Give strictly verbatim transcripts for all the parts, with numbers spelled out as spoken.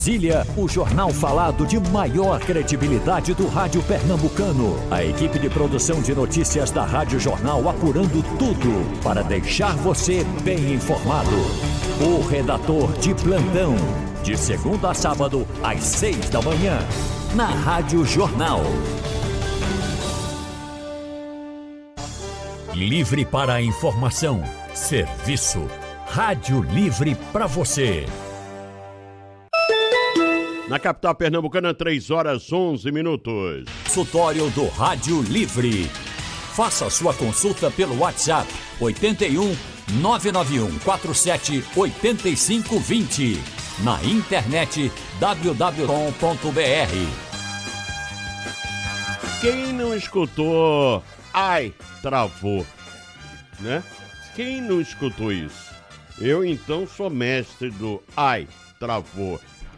Brasília, o jornal falado de maior credibilidade do rádio pernambucano. A equipe de produção de notícias da Rádio Jornal apurando tudo para deixar você bem informado. O redator de plantão, de segunda a sábado, às seis da manhã, na Rádio Jornal. Livre para a informação, serviço. Rádio Livre para você. Na capital pernambucana, três horas e onze minutos. Consultório do Rádio Livre. Faça sua consulta pelo WhatsApp oito um, nove nove um quatro sete, oito cinco dois zero. Na internet w w w ponto com ponto b r. Quem não escutou Ai, travou, né? Quem não escutou isso? Eu então sou mestre do Ai, travou.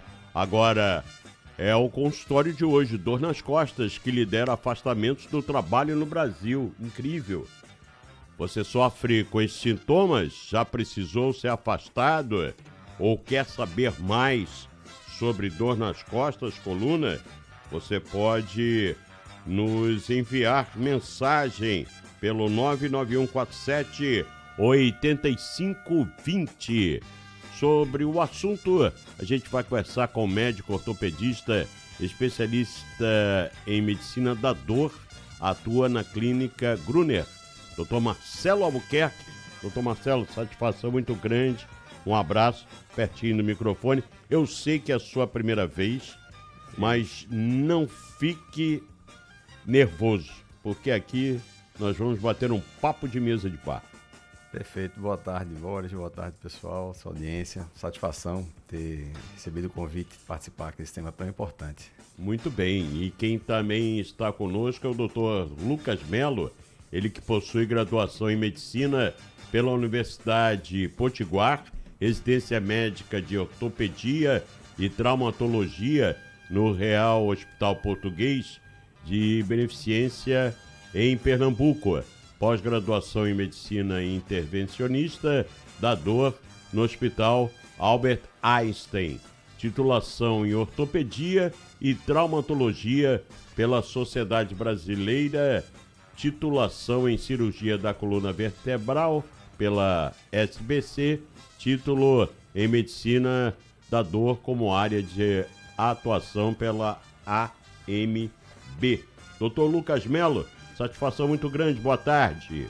Agora, é o consultório de hoje, dor nas costas, que lidera afastamentos do trabalho no Brasil. Incrível. Você sofre com esses sintomas? Já precisou ser afastado? Ou quer saber mais sobre dor nas costas, coluna? Você pode nos enviar mensagem pelo nove nove um quatro sete, oito cinco dois zero. Sobre o assunto, a gente vai conversar com o médico ortopedista, especialista em medicina da dor, atua na clínica Gruner, doutor Marcelo Albuquerque. doutor Marcelo, satisfação muito grande, um abraço, pertinho do microfone. Eu sei que é a sua primeira vez, mas não fique nervoso, porque aqui nós vamos bater um papo de mesa de bar. Perfeito, boa tarde, Boris, boa tarde, pessoal, sua audiência, satisfação ter recebido o convite de participar desse tema tão importante. Muito bem, e quem também está conosco é o doutor Lucas Melo, ele que possui graduação em medicina pela Universidade Potiguar, residência médica de ortopedia e traumatologia no Real Hospital Português de Beneficência em Pernambuco. Pós-graduação em medicina intervencionista da dor no Hospital Albert Einstein. Titulação em ortopedia e traumatologia pela Sociedade Brasileira. Titulação em cirurgia da coluna vertebral pela S B C. Título em medicina da dor como área de atuação pela A M B. doutor Lucas Melo, satisfação muito grande, boa tarde.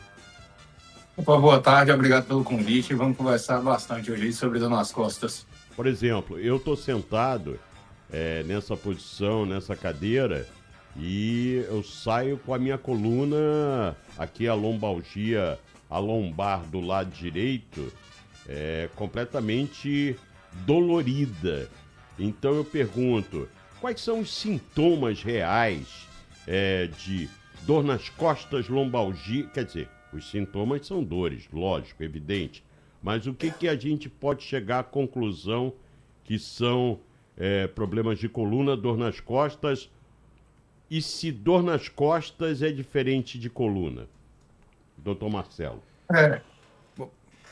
Opa, boa tarde, obrigado pelo convite. Vamos conversar bastante hoje sobre dor nas costas. Por exemplo, eu estou sentado é, nessa posição, nessa cadeira, e eu saio com a minha coluna, aqui a lombalgia, a lombar do lado direito, é, completamente dolorida. Então eu pergunto, quais são os sintomas reais é, de dor nas costas, lombalgia, quer dizer, os sintomas são dores, lógico, evidente, mas o que, que a gente pode chegar à conclusão que são é, problemas de coluna, dor nas costas, e se dor nas costas é diferente de coluna? doutor Marcelo. É. Bom,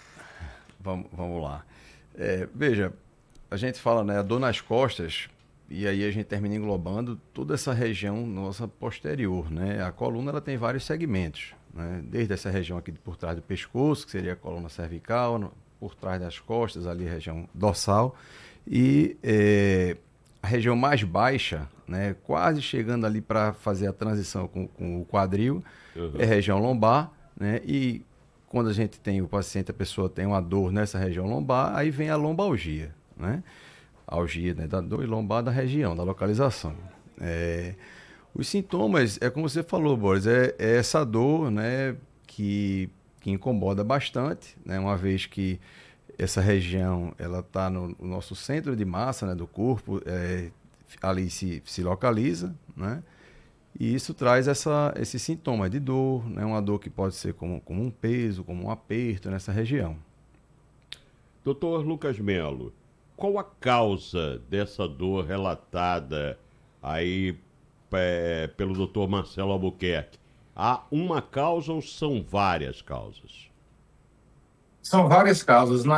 vamos, vamos lá. É, veja, a gente fala, né, a dor nas costas, e aí a gente termina englobando toda essa região nossa posterior, né? A coluna ela tem vários segmentos, né? Desde essa região aqui por trás do pescoço, que seria a coluna cervical, no, por trás das costas, ali a região dorsal, e é, a região mais baixa, né? Quase chegando ali para fazer a transição com, com o quadril, uhum. É a região lombar, né? E quando a gente tem o paciente, a pessoa tem uma dor nessa região lombar, aí vem a lombalgia, né? Algia, né, da dor e lombar da região, da localização. É, os sintomas, é como você falou, Boris, é, é essa dor, né, que, que incomoda bastante, né, uma vez que essa região está no, no nosso centro de massa, né, do corpo, é, ali se, se localiza, né, e isso traz essa, esse sintoma de dor, né, uma dor que pode ser como, como um peso, como um aperto nessa região. doutor Lucas Melo, qual a causa dessa dor relatada aí é, pelo doutor Marcelo Albuquerque? Há uma causa ou são várias causas? São várias causas. Na